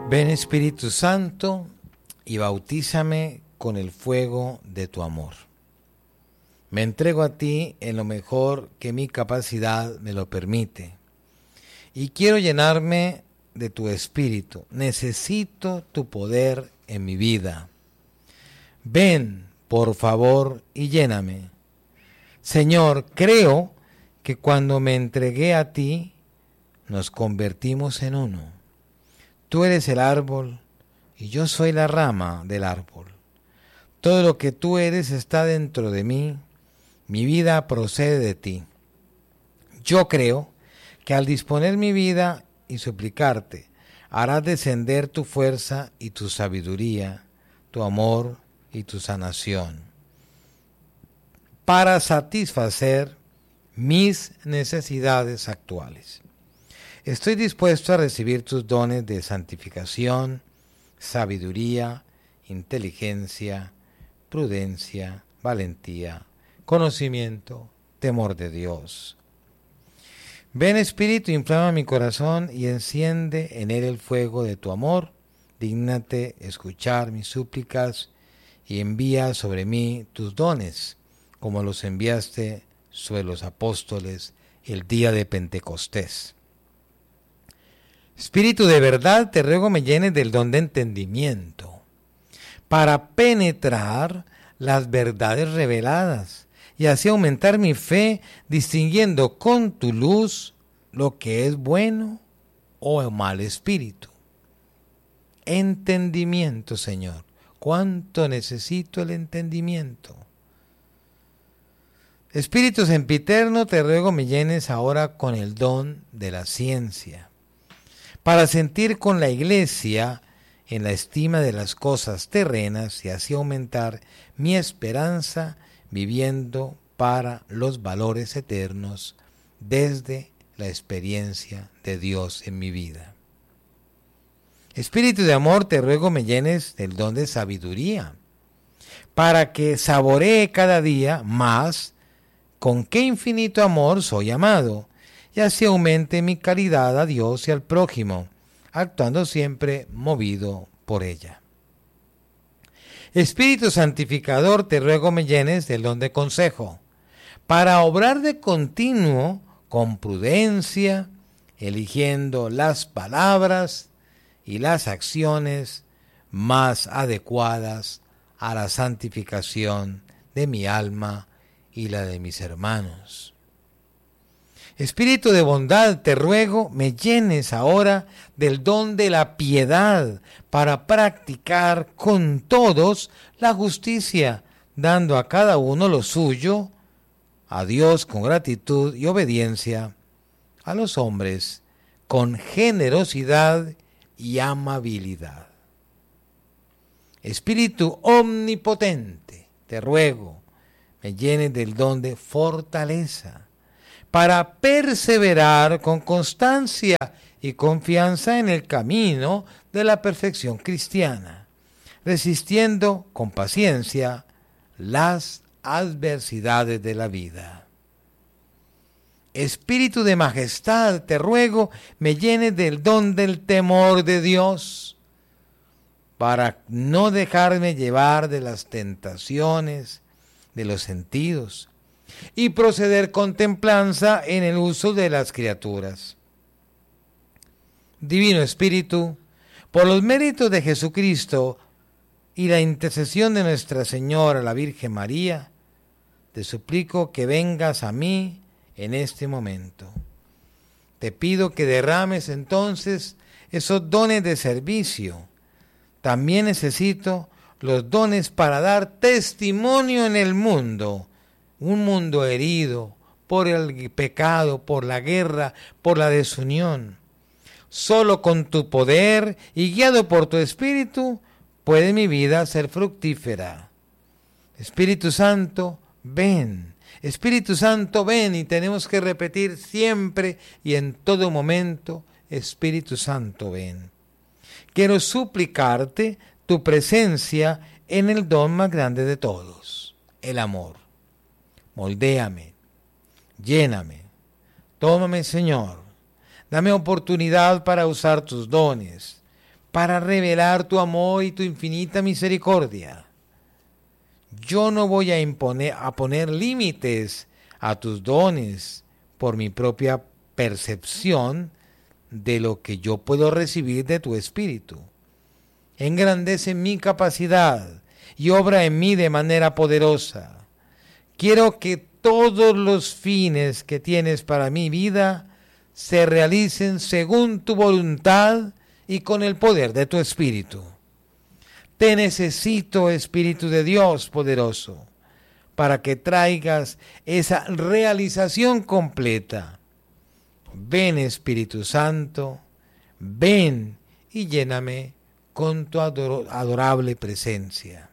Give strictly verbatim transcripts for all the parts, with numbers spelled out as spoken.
Ven Espíritu Santo y bautízame con el fuego de tu amor. Me entrego a ti en lo mejor que mi capacidad me lo permite. Y quiero llenarme de tu espíritu. Necesito tu poder en mi vida. Ven, por favor, y lléname. Señor, creo que cuando me entregué a ti, nos convertimos en uno. Tú eres el árbol y yo soy la rama del árbol. Todo lo que tú eres está dentro de mí. Mi vida procede de ti. Yo creo que al disponer mi vida y suplicarte, harás descender tu fuerza y tu sabiduría, tu amor y tu sanación, para satisfacer mis necesidades actuales. Estoy dispuesto a recibir tus dones de santificación, sabiduría, inteligencia, prudencia, valentía, conocimiento, temor de Dios. Ven Espíritu, inflama mi corazón y enciende en él el fuego de tu amor. Dígnate escuchar mis súplicas y envía sobre mí tus dones, como los enviaste sobre los apóstoles el día de Pentecostés. Espíritu, de verdad te ruego me llenes del don de entendimiento, para penetrar las verdades reveladas y así aumentar mi fe, distinguiendo con tu luz lo que es bueno o mal espíritu. Entendimiento, Señor. ¿Cuánto necesito el entendimiento? Espíritu sempiterno, te ruego me llenes ahora con el don de la ciencia, para sentir con la Iglesia en la estima de las cosas terrenas y así aumentar mi esperanza viviendo para los valores eternos desde la experiencia de Dios en mi vida. Espíritu de amor, te ruego me llenes del don de sabiduría, para que saboree cada día más con qué infinito amor soy amado, y así aumente mi caridad a Dios y al prójimo, actuando siempre movido por ella. Espíritu santificador, te ruego me llenes del don de consejo, para obrar de continuo con prudencia, eligiendo las palabras y las acciones más adecuadas a la santificación de mi alma y la de mis hermanos. Espíritu de bondad, te ruego me llenes ahora del don de la piedad para practicar con todos la justicia, dando a cada uno lo suyo, a Dios con gratitud y obediencia, a los hombres con generosidad y amabilidad. Espíritu omnipotente, te ruego me llenes del don de fortaleza, para perseverar con constancia y confianza en el camino de la perfección cristiana, resistiendo con paciencia las adversidades de la vida. Espíritu de majestad, te ruego me llenes del don del temor de Dios, para no dejarme llevar de las tentaciones de los sentidos, y proceder con templanza en el uso de las criaturas. Divino Espíritu, por los méritos de Jesucristo y la intercesión de Nuestra Señora, la Virgen María, te suplico que vengas a mí en este momento. Te pido que derrames entonces esos dones de servicio. También necesito los dones para dar testimonio en el mundo, un mundo herido por el pecado, por la guerra, por la desunión. Solo con tu poder y guiado por tu Espíritu puede mi vida ser fructífera. Espíritu Santo, ven. Espíritu Santo, ven. Y tenemos que repetir siempre y en todo momento, Espíritu Santo, ven. Quiero suplicarte tu presencia en el don más grande de todos, el amor. Moldéame, lléname, tómame, Señor, dame oportunidad para usar tus dones, para revelar tu amor y tu infinita misericordia. Yo no voy a imponer, a poner límites a tus dones por mi propia percepción de lo que yo puedo recibir de tu Espíritu. Engrandece mi capacidad y obra en mí de manera poderosa. Quiero que todos los fines que tienes para mi vida se realicen según tu voluntad y con el poder de tu Espíritu. Te necesito, Espíritu de Dios poderoso, para que traigas esa realización completa. Ven, Espíritu Santo, ven y lléname con tu ador- adorable presencia.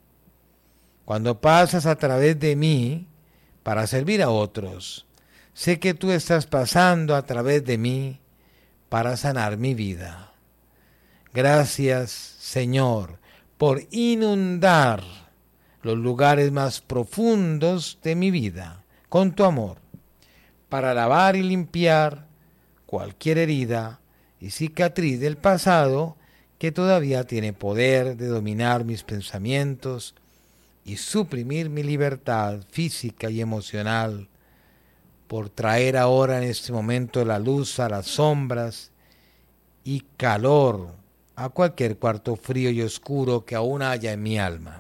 Cuando pasas a través de mí para servir a otros, sé que tú estás pasando a través de mí para sanar mi vida. Gracias, Señor, por inundar los lugares más profundos de mi vida con tu amor, para lavar y limpiar cualquier herida y cicatriz del pasado que todavía tiene poder de dominar mis pensamientos y suprimir mi libertad física y emocional, por traer ahora en este momento la luz a las sombras y calor a cualquier cuarto frío y oscuro que aún haya en mi alma.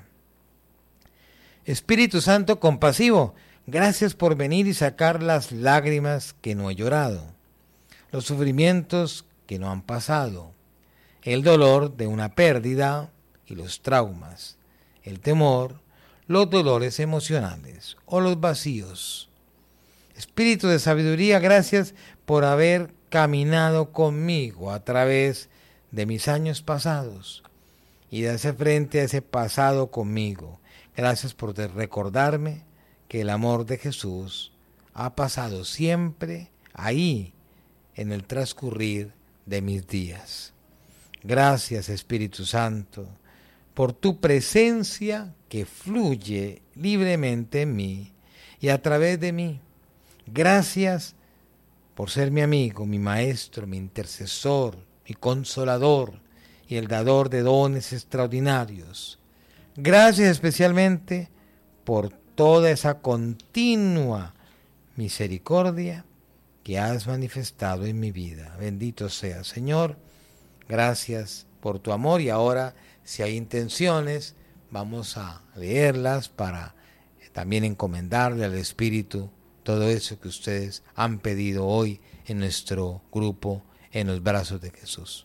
Espíritu Santo compasivo, gracias por venir y sacar las lágrimas que no he llorado, los sufrimientos que no han pasado, el dolor de una pérdida y los traumas, el temor, los dolores emocionales o los vacíos. Espíritu de sabiduría, gracias por haber caminado conmigo a través de mis años pasados y de hacer frente a ese pasado conmigo. Gracias por recordarme que el amor de Jesús ha pasado siempre ahí en el transcurrir de mis días. Gracias, Espíritu Santo, por tu presencia que fluye libremente en mí y a través de mí. Gracias por ser mi amigo, mi maestro, mi intercesor, mi consolador y el dador de dones extraordinarios. Gracias especialmente por toda esa continua misericordia que has manifestado en mi vida. Bendito sea, Señor. Gracias por tu amor y ahora, si hay intenciones, vamos a leerlas para también encomendarle al Espíritu todo eso que ustedes han pedido hoy en nuestro grupo en los brazos de Jesús.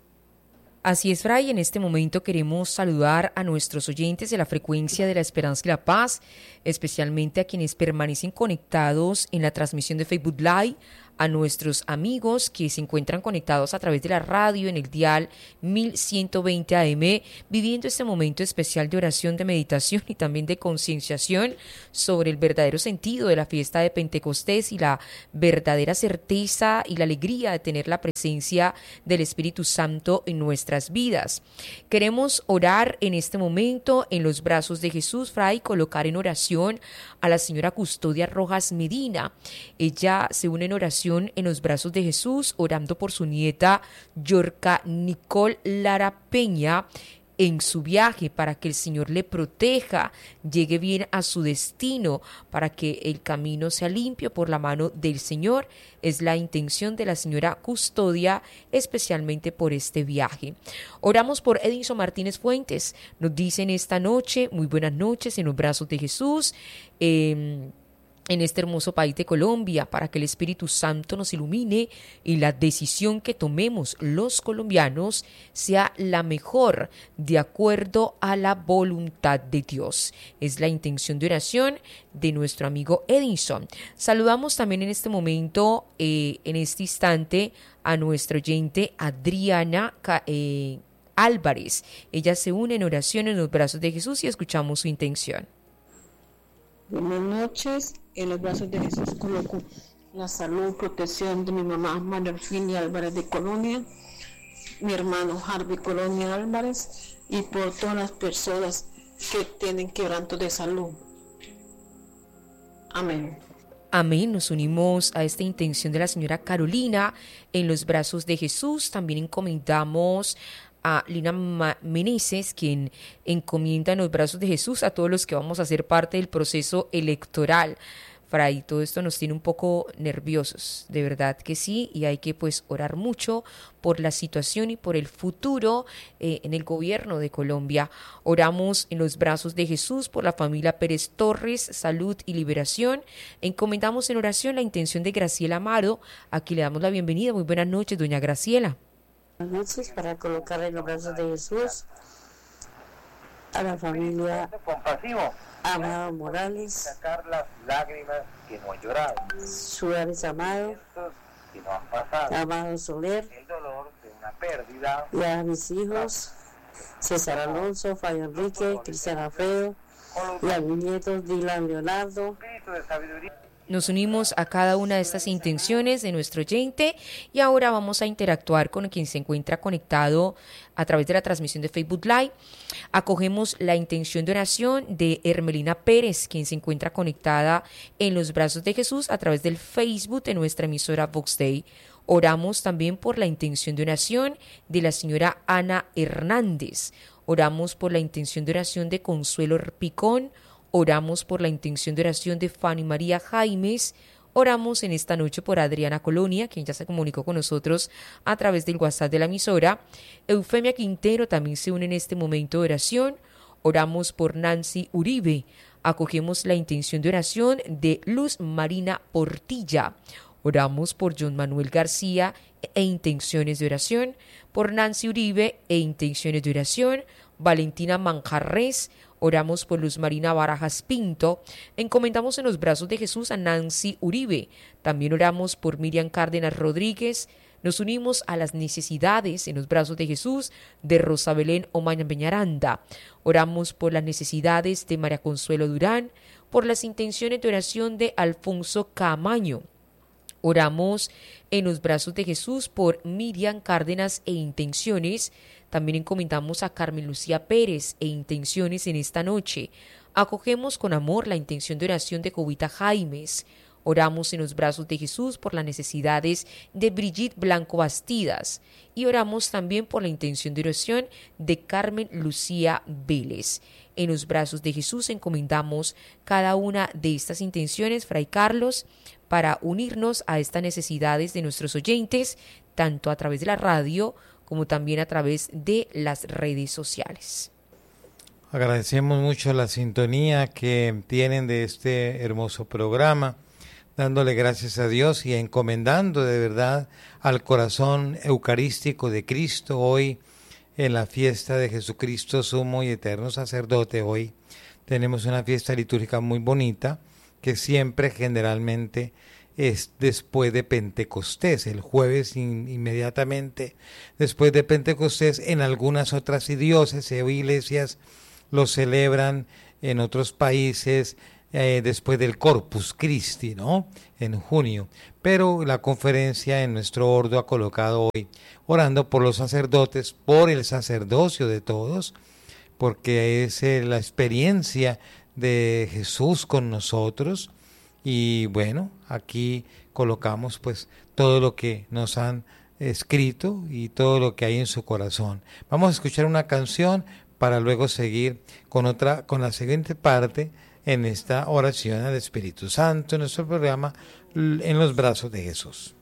Así es, Fray, en este momento queremos saludar a nuestros oyentes de la frecuencia de la Esperanza y la Paz, especialmente a quienes permanecen conectados en la transmisión de Facebook Live, a nuestros amigos que se encuentran conectados a través de la radio en el dial mil ciento veinte A M, viviendo este momento especial de oración, de meditación y también de concienciación sobre el verdadero sentido de la fiesta de Pentecostés y la verdadera certeza y la alegría de tener la presencia del Espíritu Santo en nuestras vidas. Queremos orar en este momento en los brazos de Jesús, Fray, colocar en oración a la señora Custodia Rojas Medina. Ella se une en oración en los brazos de Jesús, orando por su nieta Yorka Nicole Lara Peña en su viaje, para que el Señor le proteja, llegue bien a su destino, para que el camino sea limpio por la mano del Señor. Es la intención de la señora Custodia, especialmente por este viaje. Oramos por Edinson Martínez Fuentes. Nos dicen esta noche, muy buenas noches en los brazos de Jesús, eh, en este hermoso país de Colombia, para que el Espíritu Santo nos ilumine y la decisión que tomemos los colombianos sea la mejor, de acuerdo a la voluntad de Dios. Es la intención de oración de nuestro amigo Edinson. Saludamos también en este momento, eh, en este instante, a nuestra oyente Adriana eh, Álvarez. Ella se une en oración en los brazos de Jesús y escuchamos su intención. Buenas noches, en los brazos de Jesús coloco la salud, protección de mi mamá María Orfilia Álvarez de Colonia, mi hermano Harvey Colonia Álvarez y por todas las personas que tienen quebrantos de salud. Amén. Amén. Nos unimos a esta intención de la señora Carolina en los brazos de Jesús. También encomendamos a Lina Meneses, quien encomienda en los brazos de Jesús a todos los que vamos a ser parte del proceso electoral. Fray, todo esto nos tiene un poco nerviosos, de verdad que sí, y hay que pues orar mucho por la situación y por el futuro eh, en el gobierno de Colombia. Oramos en los brazos de Jesús por la familia Pérez Torres, salud y liberación. Encomendamos en oración la intención de Graciela Amaro, a quien le damos la bienvenida. Muy buenas noches, doña Graciela. Buenas noches, para colocar en los brazos de Jesús a la familia compasivo. Amado Morales, sacar las lágrimas que no han llorado, Suárez Amado, que no han pasado, Amado Soler, el dolor de una pérdida, y a mis hijos, César Alonso, Fabio Enrique, Cristian Alfredo, y a mis nietos Dylan Leonardo. Espíritu de sabiduría. Nos unimos a cada una de estas intenciones de nuestro oyente y ahora vamos a interactuar con quien se encuentra conectado a través de la transmisión de Facebook Live. Acogemos la intención de oración de Hermelina Pérez, quien se encuentra conectada en los brazos de Jesús a través del Facebook de nuestra emisora Vox Day. Oramos también por la intención de oración de la señora Ana Hernández. Oramos por la intención de oración de Consuelo Picón. Oramos por la intención de oración de Fanny María Jaimes. Oramos en esta noche por Adriana Colonia, quien ya se comunicó con nosotros a través del WhatsApp de la emisora. Eufemia Quintero también se une en este momento de oración. Oramos por Nancy Uribe. Acogemos la intención de oración de Luz Marina Portilla. Oramos por John Manuel García e intenciones de oración. Por Nancy Uribe e intenciones de oración. Valentina Manjarres. Oramos por Luz Marina Barajas Pinto. Encomendamos en los brazos de Jesús a Nancy Uribe. También oramos por Miriam Cárdenas Rodríguez. Nos unimos a las necesidades en los brazos de Jesús de Rosa Belén Omaña Peñaranda. Oramos por las necesidades de María Consuelo Durán, por las intenciones de oración de Alfonso Camaño. Oramos en los brazos de Jesús por Miriam Cárdenas e intenciones. También encomendamos a Carmen Lucía Pérez e intenciones en esta noche. Acogemos con amor la intención de oración de Jovita Jaimes. Oramos en los brazos de Jesús por las necesidades de Brigitte Blanco Bastidas. Y oramos también por la intención de oración de Carmen Lucía Vélez. En los brazos de Jesús encomendamos cada una de estas intenciones, Fray Carlos, para unirnos a estas necesidades de nuestros oyentes, tanto a través de la radio como también a través de las redes sociales. Agradecemos mucho la sintonía que tienen de este hermoso programa, dándole gracias a Dios y encomendando de verdad al corazón eucarístico de Cristo hoy en la fiesta de Jesucristo, sumo y eterno sacerdote. Hoy tenemos una fiesta litúrgica muy bonita que siempre generalmente es después de Pentecostés, el jueves in, inmediatamente después de Pentecostés. En algunas otras diócesis o iglesias lo celebran, en otros países eh, después del Corpus Christi, ¿no? En junio. Pero la conferencia en nuestro ordo ha colocado hoy, orando por los sacerdotes, por el sacerdocio de todos, porque es eh, la experiencia de Jesús con nosotros. Y bueno, aquí colocamos pues todo lo que nos han escrito y todo lo que hay en su corazón. Vamos a escuchar una canción para luego seguir con otra, con la siguiente parte en esta oración al Espíritu Santo, en nuestro programa En los brazos de Jesús.